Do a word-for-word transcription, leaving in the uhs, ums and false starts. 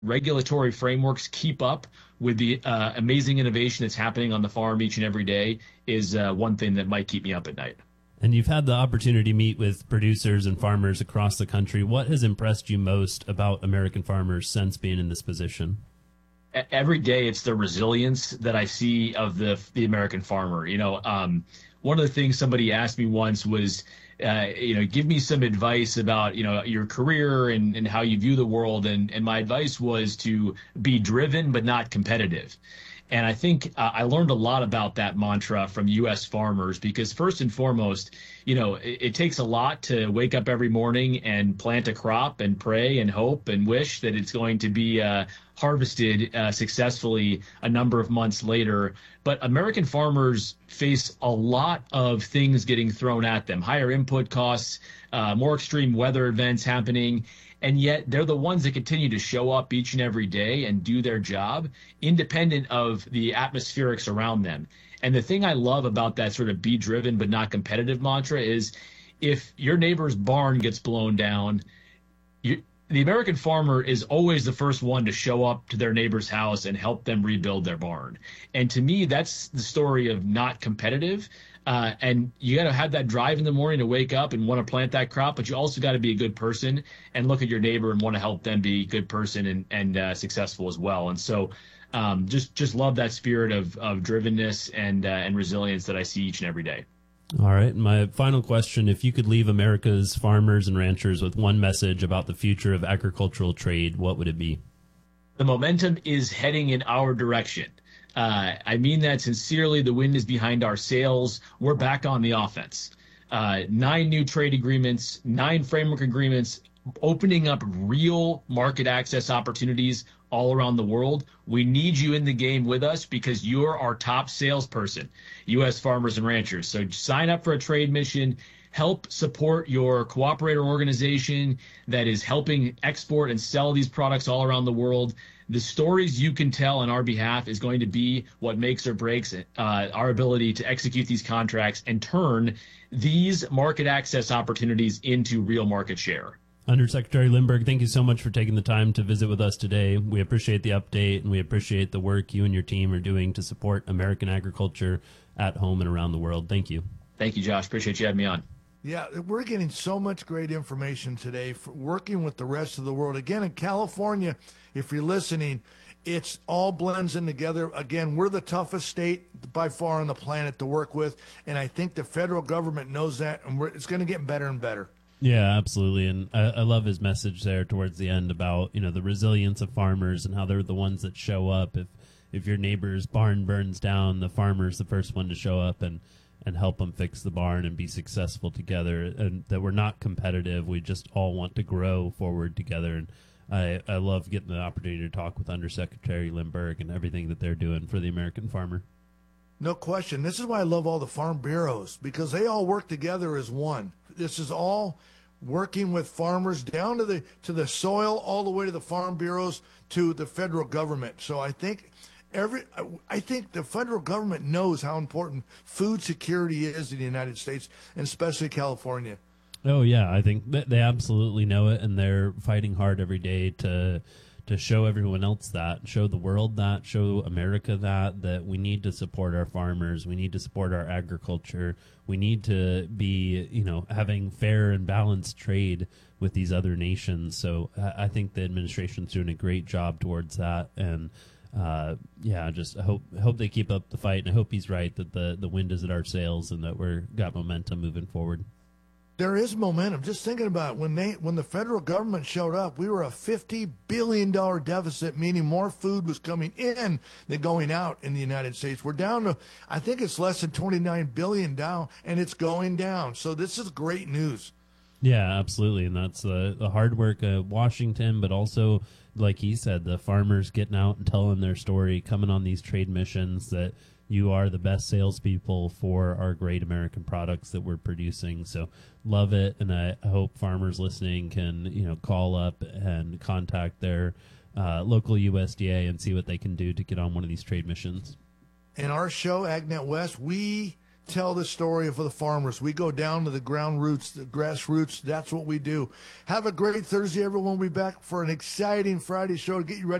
regulatory frameworks keep up with the uh, amazing innovation that's happening on the farm each and every day is uh, one thing that might keep me up at night. And you've had the opportunity to meet with producers and farmers across the country. What has impressed you most about American farmers since being in this position? Every day, it's the resilience that I see of the the American farmer. You know, um, one of the things somebody asked me once was, uh, you know, give me some advice about, you know, your career and, and how you view the world. And, and my advice was to be driven but not competitive. And I think uh, I learned a lot about that mantra from U S farmers because first and foremost, you know, it, it takes a lot to wake up every morning and plant a crop and pray and hope and wish that it's going to be uh, harvested uh, successfully a number of months later. But American farmers face a lot of things getting thrown at them, higher input costs, uh, more extreme weather events happening. And yet they're the ones that continue to show up each and every day and do their job independent of the atmospherics around them. And the thing I love about that sort of be driven but not competitive mantra is if your neighbor's barn gets blown down, you, the American farmer is always the first one to show up to their neighbor's house and help them rebuild their barn. And to me, that's the story of not competitive. Uh, and you got to have that drive in the morning to wake up and want to plant that crop, but you also got to be a good person and look at your neighbor and want to help them be a good person and, and uh, successful as well. And so um, just just love that spirit of, of drivenness and, uh, and resilience that I see each and every day. All right. My final question, if you could leave America's farmers and ranchers with one message about the future of agricultural trade, what would it be? The momentum is heading in our direction. Uh, I mean that sincerely. The wind is behind our sails. We're back on the offense. Uh, nine new trade agreements, nine framework agreements, opening up real market access opportunities all around the world. We need you in the game with us because you're our top salesperson, U S farmers and ranchers. So sign up for a trade mission. Help support your cooperator organization that is helping export and sell these products all around the world. The stories you can tell on our behalf is going to be what makes or breaks uh, our ability to execute these contracts and turn these market access opportunities into real market share. Undersecretary Lindberg, thank you so much for taking the time to visit with us today. We appreciate the update, and we appreciate the work you and your team are doing to support American agriculture at home and around the world. Thank you. Thank you, Josh. Appreciate you having me on. Yeah, we're getting so much great information today for working with the rest of the world. Again, in California, if you're listening, it's all blends in together. Again, we're the toughest state by far on the planet to work with, and I think the federal government knows that, and we're, it's going to get better and better. Yeah, absolutely. And I, I love his message there towards the end about, you know, the resilience of farmers and how they're the ones that show up. If if your neighbor's barn burns down, the farmer's the first one to show up and and help them fix the barn and be successful together, and that we're not competitive. We just all want to grow forward together. And I, I love getting the opportunity to talk with Undersecretary Lindberg and everything that they're doing for the American farmer. No question. This is why I love all the farm bureaus, because they all work together as one. This is all working with farmers down to the to the soil, all the way to the farm bureaus, to the federal government. So I think Every, I think the federal government knows how important food security is in the United States, and especially California. Oh yeah, I think they absolutely know it, and they're fighting hard every day to to show everyone else that, show the world that, show America that that we need to support our farmers, we need to support our agriculture, we need to be, you know, having fair and balanced trade with these other nations. So I think the administration's doing a great job towards that, and. Uh, yeah, just I hope hope they keep up the fight, and I hope he's right that the, the wind is at our sails and that we're got momentum moving forward. There is momentum. Just thinking about it, when they when the federal government showed up, we were a fifty billion dollars deficit, meaning more food was coming in than going out in the United States. We're down to, I think it's less than twenty-nine billion dollars down, and it's going down. So this is great news. Yeah, absolutely, and that's uh, the hard work of Washington, but also, like he said, the farmers getting out and telling their story, coming on these trade missions, that you are the best salespeople for our great American products that we're producing. So love it, and I hope farmers listening can, you know, call up and contact their uh, local U S D A and see what they can do to get on one of these trade missions. In our show, AgNet West, we tell the story of the farmers. We go down to the ground roots, the grassroots. That's what we do. Have a great Thursday, everyone. We'll be back for an exciting Friday show to get you ready